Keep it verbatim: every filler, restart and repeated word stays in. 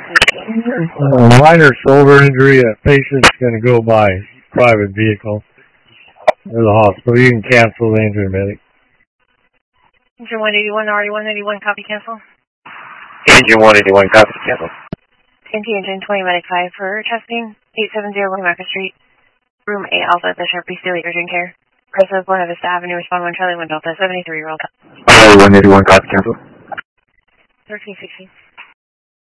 Uh, minor shoulder injury. A patient's going to go by private vehicle to the hospital. You can cancel the injury medic. Engine one eighty-one, R E one eighty-one, copy cancel. Engine one eighty-one, copy cancel. N T Engine twenty Medic five for testing, eight seven zero Market Street, room A Alpha at the Sharpie Steely Urgent Care. President Buena Vista Avenue, respond one Charlie one Delta, seventy-three year old. R E one eighty-one, copy cancel. thirteen sixteen.